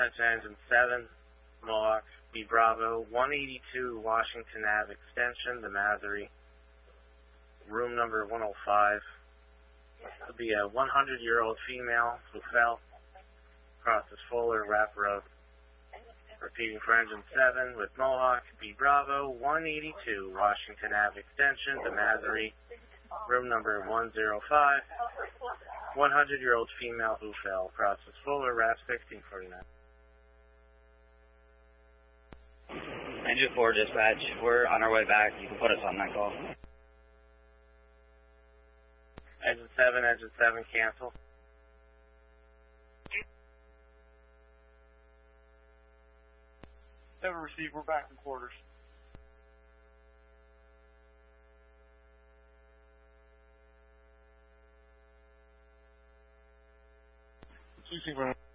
Attention Engine 7, Mohawk, B Bravo, 182 Washington Ave Extension, the Massery, room number 105. It'll be a 100-year-old female who fell across this Fuller Rap Road. Repeating for Engine 7 with Mohawk, B Bravo, 182 Washington Ave Extension, the Massery, room number 105. 100-year-old female who fell across this Fuller Rap 1649. Engine 4 dispatch, we're on our way back. You can put us on that call. Engine 7, cancel. Never received, we're back in quarters. Ceasing for